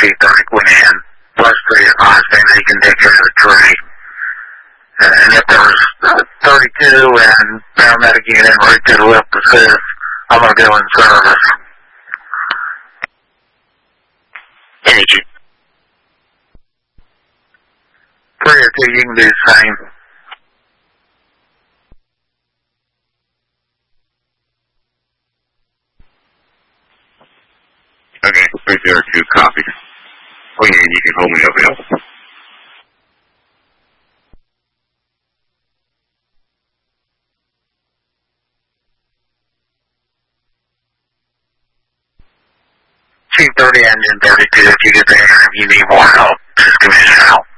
T30 went in, plus the advised thing that you can take care of the tree. And if there's 32 and paramedic unit right to the left of 5th, I'm going to go in service. Energy. 3 or 2, you can do the same. Okay, 302, copy. Oh yeah, you can hold me available. T30 engine 32, if you get there and if you need more help, just give me a shout.